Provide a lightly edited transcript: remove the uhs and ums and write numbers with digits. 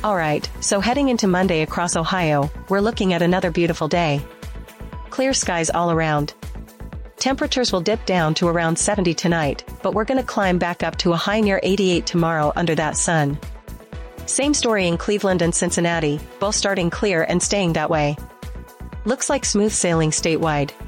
Alright, so heading into Monday across Ohio, we're looking at another beautiful day. Clear skies all around. Temperatures will dip down to around 70 tonight, but we're gonna climb back up to a high near 88 tomorrow under that sun. Same story in Cleveland and Cincinnati, both starting clear and staying that way. Looks like smooth sailing statewide.